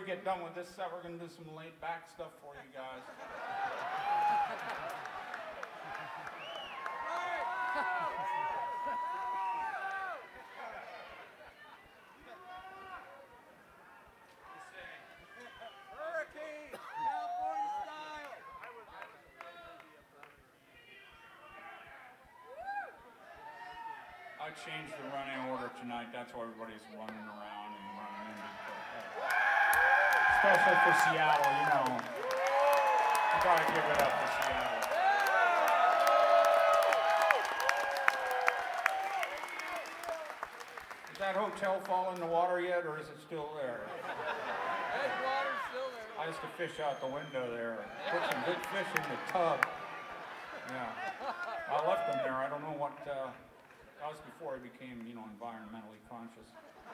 we get done with this set, we're going to do some laid back stuff for you guys. Hurricane, California style. I changed the running order tonight. That's why everybody's running around and running in. Especially for Seattle, you know. You gotta give it up for Seattle. Has that hotel fallen in the water yet, or is it still there? Headwater's still there. I used to fish out the window there. Put some good fish in the tub. Yeah. I left them there. I don't know what, that was before I became, you know, environmentally conscious.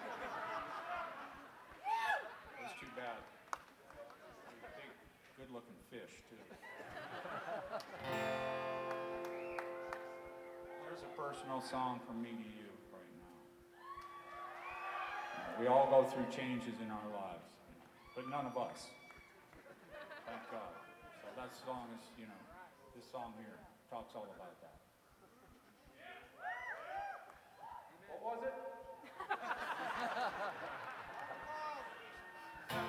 It was too bad. Big, good-looking fish, too. There's a personal song from me to you right now. We all go through changes in our lives, but none of us. Thank God. So that song is, you know, this song here talks all about that. What was it?